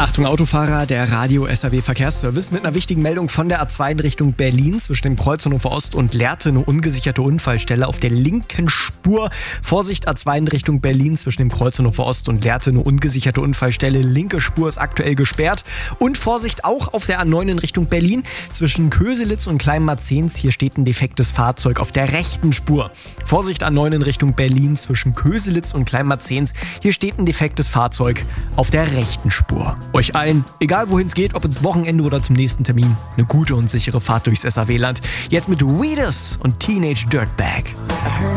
Achtung Autofahrer, der Radio SAW Verkehrsservice mit einer wichtigen Meldung von der A2 in Richtung Berlin zwischen dem Kreuz Hannover Ost und Lehrte, eine ungesicherte Unfallstelle auf der linken Spur. Vorsicht, A2 in Richtung Berlin zwischen dem Kreuz Hannover Ost und Lehrte, eine ungesicherte Unfallstelle. Linke Spur ist aktuell gesperrt. Und Vorsicht auch auf der A9 in Richtung Berlin zwischen Köselitz und Kleinmarzens. Hier steht ein defektes Fahrzeug auf der rechten Spur. Vorsicht, A9 in Richtung Berlin zwischen Köselitz und Kleinmarzens. Hier steht ein defektes Fahrzeug auf der rechten Spur. Euch allen, egal wohin es geht, ob ins Wochenende oder zum nächsten Termin, eine gute und sichere Fahrt durchs SAW-Land. Jetzt mit Weeders und Teenage Dirtbag.